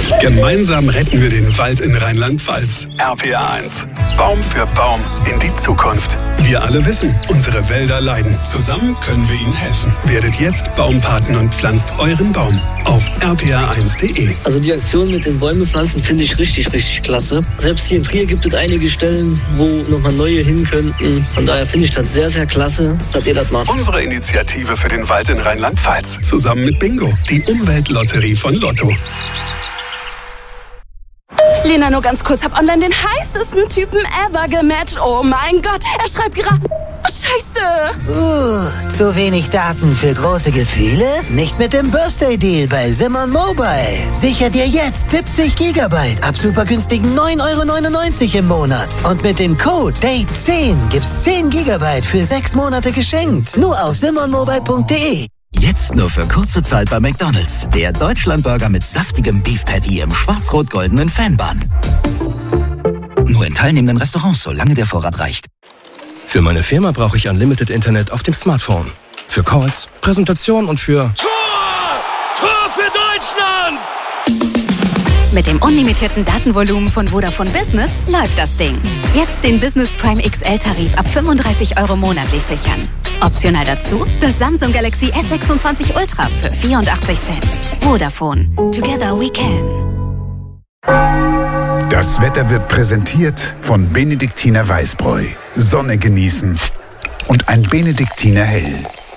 Gemeinsam retten wir den Wald in Rheinland-Pfalz. RPA1. Baum für Baum in die Zukunft. Wir alle wissen, unsere Wälder leiden. Zusammen können wir ihnen helfen. Werdet jetzt Baumpaten und pflanzt euren Baum auf rpa1.de. Also die Aktion mit den Bäume pflanzen finde ich richtig, richtig klasse. Selbst hier in Trier gibt es einige Stellen, wo nochmal neue hin könnten. Von daher finde ich das sehr, sehr klasse, dass ihr das macht. Unsere Initiative für den Wald in Rheinland-Pfalz. Zusammen mit Bingo, die Umweltlotterie von Lotto. Lena, nur ganz kurz, hab online den heißesten Typen ever gematcht. Oh mein Gott, er schreibt gerade... Oh, Scheiße! Zu wenig Daten für große Gefühle? Nicht mit dem Birthday-Deal bei Simon Mobile. Sicher dir jetzt 70 Gigabyte ab super günstigen 9,99 € im Monat. Und mit dem Code DATE10 gibt's 10 Gigabyte für 6 Monate geschenkt. Nur auf simonmobile.de. Jetzt nur für kurze Zeit bei McDonald's. Der Deutschlandburger mit saftigem Beef Patty im schwarz-rot-goldenen Fanbun. Nur in teilnehmenden Restaurants, solange der Vorrat reicht. Für meine Firma brauche ich Unlimited Internet auf dem Smartphone. Für Calls, Präsentation und für... Tor für Deutschland! Mit dem unlimitierten Datenvolumen von Vodafone Business läuft das Ding. Jetzt den Business Prime XL-Tarif ab 35 € monatlich sichern. Optional dazu das Samsung Galaxy S26 Ultra für 84 Cent. Vodafone. Together we can. Das Wetter wird präsentiert von Benediktiner Weißbräu. Sonne genießen und ein Benediktiner Hell.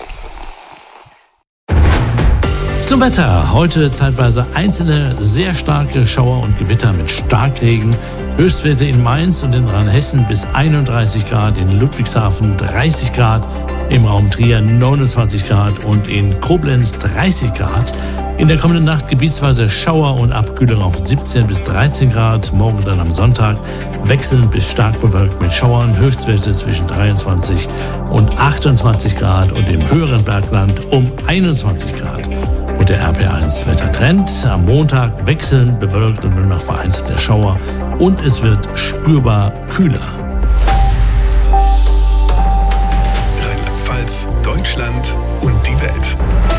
Zum Wetter. Heute zeitweise einzelne sehr starke Schauer und Gewitter mit Starkregen. Höchstwerte in Mainz und in Rheinhessen bis 31 Grad, in Ludwigshafen 30 Grad, im Raum Trier 29 Grad und in Koblenz 30 Grad. In der kommenden Nacht gebietsweise Schauer und Abkühlung auf 17 bis 13 Grad. Morgen dann am Sonntag wechselnd bis stark bewölkt mit Schauern. Höchstwerte zwischen 23 und 28 Grad und im höheren Bergland um 21 Grad. Und der RPA1 Wettertrend. Am Montag wechselnd bewölkt und nur noch vereinzelte Schauer. Und es wird spürbar kühler. Rheinland-Pfalz, Deutschland und die Welt.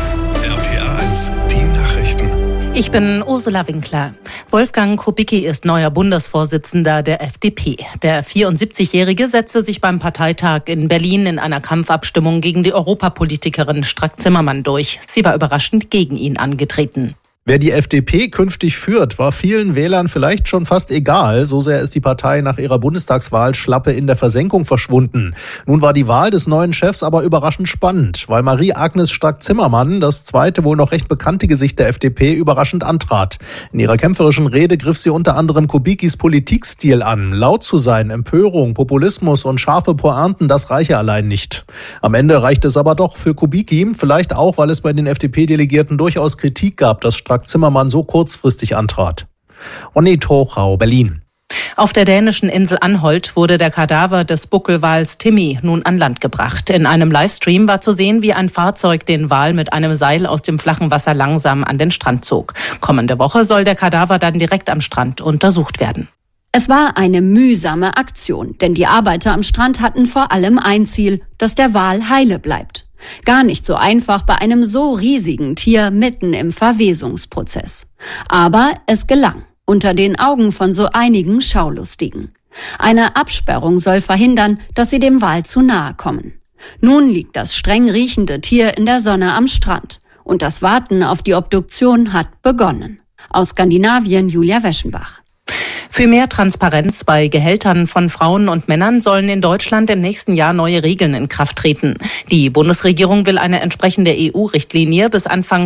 RPA1, die Nachrichten. Ich bin Ursula Winkler. Wolfgang Kubicki ist neuer Bundesvorsitzender der FDP. Der 74-Jährige setzte sich beim Parteitag in Berlin in einer Kampfabstimmung gegen die Europapolitikerin Strack-Zimmermann durch. Sie war überraschend gegen ihn angetreten. Wer die FDP künftig führt, war vielen Wählern vielleicht schon fast egal. So sehr ist die Partei nach ihrer Bundestagswahl schlappe in der Versenkung verschwunden. Nun war die Wahl des neuen Chefs aber überraschend spannend, weil Marie-Agnes Strack-Zimmermann, das zweite wohl noch recht bekannte Gesicht der FDP, überraschend antrat. In ihrer kämpferischen Rede griff sie unter anderem Kubickis Politikstil an. Laut zu sein, Empörung, Populismus und scharfe Pointen, das reiche allein nicht. Am Ende reichte es aber doch für Kubicki, vielleicht auch, weil es bei den FDP-Delegierten durchaus Kritik gab, dass Strack-Zimmermann so kurzfristig antrat. Onni Tochau, Berlin. Auf der dänischen Insel Anholt wurde der Kadaver des Buckelwals Timmy nun an Land gebracht. In einem Livestream war zu sehen, wie ein Fahrzeug den Wal mit einem Seil aus dem flachen Wasser langsam an den Strand zog. Kommende Woche soll der Kadaver dann direkt am Strand untersucht werden. Es war eine mühsame Aktion, denn die Arbeiter am Strand hatten vor allem ein Ziel, dass der Wal heile bleibt. Gar nicht so einfach bei einem so riesigen Tier mitten im Verwesungsprozess. Aber es gelang, unter den Augen von so einigen Schaulustigen. Eine Absperrung soll verhindern, dass sie dem Wal zu nahe kommen. Nun liegt das streng riechende Tier in der Sonne am Strand und das Warten auf die Obduktion hat begonnen. Aus Skandinavien Julia Weschenbach. Für mehr Transparenz bei Gehältern von Frauen und Männern sollen in Deutschland im nächsten Jahr neue Regeln in Kraft treten. Die Bundesregierung will eine entsprechende EU-Richtlinie bis Anfang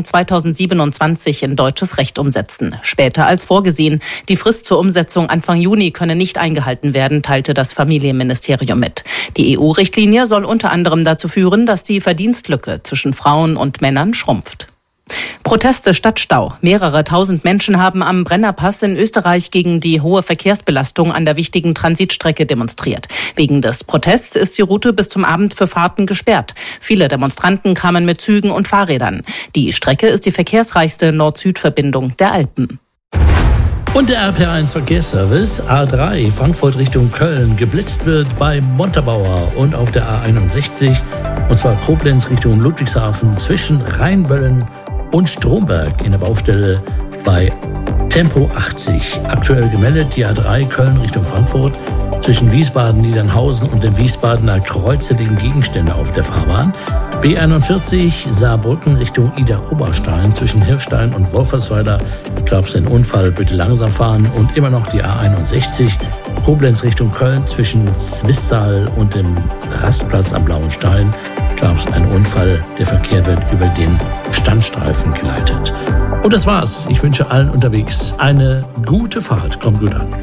2027 in deutsches Recht umsetzen. Später als vorgesehen. Die Frist zur Umsetzung Anfang Juni könne nicht eingehalten werden, teilte das Familienministerium mit. Die EU-Richtlinie soll unter anderem dazu führen, dass die Verdienstlücke zwischen Frauen und Männern schrumpft. Proteste statt Stau. Mehrere tausend Menschen haben am Brennerpass in Österreich gegen die hohe Verkehrsbelastung an der wichtigen Transitstrecke demonstriert. Wegen des Protests ist die Route bis zum Abend für Fahrten gesperrt. Viele Demonstranten kamen mit Zügen und Fahrrädern. Die Strecke ist die verkehrsreichste Nord-Süd-Verbindung der Alpen. Und der RPA1 Verkehrsservice A3 Frankfurt Richtung Köln geblitzt wird bei Montabaur und auf der A61, und zwar Koblenz Richtung Ludwigshafen zwischen Rheinböllen und Stromberg in der Baustelle bei Tempo 80. Aktuell gemeldet die A3 Köln Richtung Frankfurt. Zwischen Wiesbaden, Niedernhausen und dem Wiesbadener Kreuze liegen Gegenstände auf der Fahrbahn. B41 Saarbrücken Richtung Ida-Oberstein. Zwischen Hirstein und Wolfersweiler gab es einen Unfall. Bitte langsam fahren. Und immer noch die A61 Koblenz Richtung Köln. Zwischen Zwistal und dem Rastplatz am Blauen Stein gab es einen Unfall. Der Verkehr wird über den Standstreifen geleitet. Und das war's. Ich wünsche allen unterwegs eine gute Fahrt. Kommt gut an.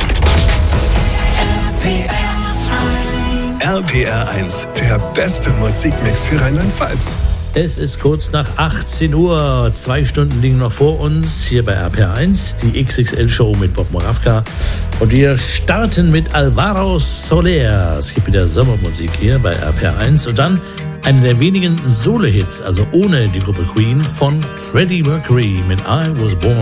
RPR 1, der beste Musikmix für Rheinland-Pfalz. Es ist kurz nach 18 Uhr. 2 Stunden liegen noch vor uns hier bei RPR 1, die XXL-Show mit Bob Moravka. Und wir starten mit Alvaro Soler. Es gibt wieder Sommermusik hier bei RPR 1. Und dann eine der wenigen Solo-Hits, also ohne die Gruppe Queen, von Freddie Mercury mit I Was Born